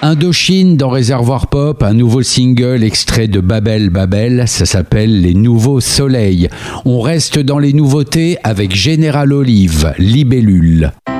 Indochine dans Réservoir Pop, un nouveau single extrait de Babel Babel, ça s'appelle Les Nouveaux Soleils. On reste dans les nouveautés avec Général Olive, Libellule.